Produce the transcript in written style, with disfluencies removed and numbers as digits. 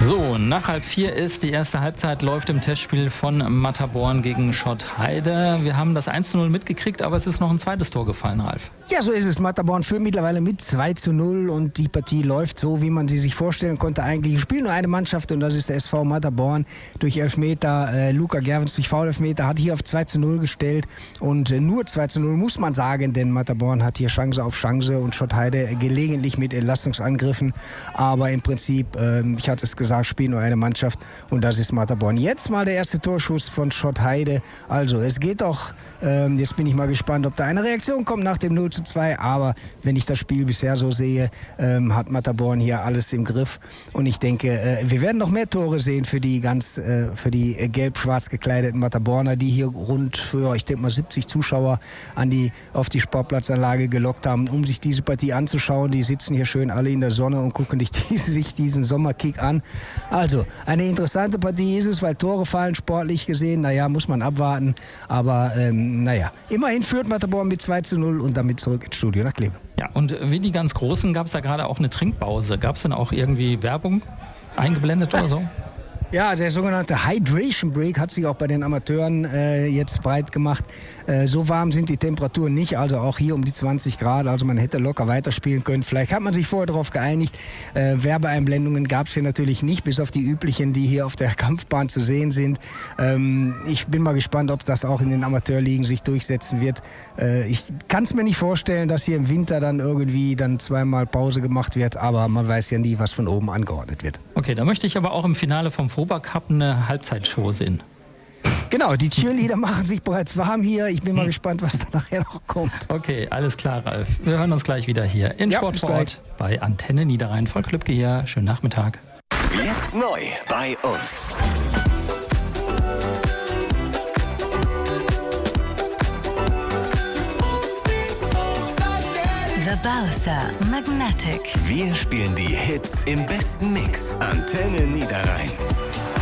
So, nach 3:30 ist die erste Halbzeit, läuft im Testspiel von Matterborn gegen Schottheide. Wir haben das 1:0 mitgekriegt, aber es ist noch ein zweites Tor gefallen, Ralf. Ja, so ist es. Matterborn führt mittlerweile mit 2:0 und die Partie läuft so, wie man sie sich vorstellen konnte. Eigentlich spielt nur eine Mannschaft und das ist der SV Matterborn. Durch Elfmeter, Luca Gerwens durch Foul-Elfmeter hat hier auf 2:0 gestellt und nur 2:0 muss man sagen, denn Matterborn hat hier Chance auf Chance und Schottheide gelegentlich mit Entlastungsangriffen. Aber im Prinzip, ich hatte es gesagt, spielt nur eine Mannschaft und das ist Matterborn. Jetzt mal der erste Torschuss von Schottheide. Also es geht doch, jetzt bin ich mal gespannt, ob da eine Reaktion kommt nach dem 0:2. Aber wenn ich das Spiel bisher so sehe, hat Matterborn hier alles im Griff. Und ich denke, wir werden noch mehr Tore sehen für die gelb-schwarz gekleideten Matterborner, die hier rund für, ich denke mal, 70 Zuschauer auf die Sportplatzanlage gelockt haben, um sich diese Partie anzuschauen. Die sitzen hier schön alle in der Sonne und gucken sich diesen Sommerkick an. Also, eine interessante Partie ist es, weil Tore fallen, sportlich gesehen. Naja, muss man abwarten. Aber immerhin führt Matterborn mit 2:0 und damit zurück ins Studio nach Kleve. Ja, und wie die ganz Großen gab es da gerade auch eine Trinkpause. Gab es denn auch irgendwie Werbung eingeblendet oder so? Ja, der sogenannte Hydration Break hat sich auch bei den Amateuren jetzt breit gemacht. So warm sind die Temperaturen nicht, also auch hier um die 20 Grad. Also man hätte locker weiterspielen können. Vielleicht hat man sich vorher darauf geeinigt. Werbeeinblendungen gab es hier natürlich nicht, bis auf die üblichen, die hier auf der Kampfbahn zu sehen sind. Ich bin mal gespannt, ob das auch in den Amateurligen sich durchsetzen wird. Ich kann es mir nicht vorstellen, dass hier im Winter dann irgendwie zweimal Pause gemacht wird. Aber man weiß ja nie, was von oben angeordnet wird. Okay, da möchte ich aber auch im Finale vom Cup eine Halbzeitshow sehen. Genau, die Cheerleader machen sich bereits warm hier. Ich bin mal gespannt, was da nachher noch kommt. Okay, alles klar, Ralf. Wir hören uns gleich wieder hier in Sport vor Ort bei Antenne Niederrhein. Volker Lübke hier. Schönen Nachmittag. Jetzt neu bei uns. The Bowser Magnetic. Wir spielen die Hits im besten Mix. Antenne Niederrhein.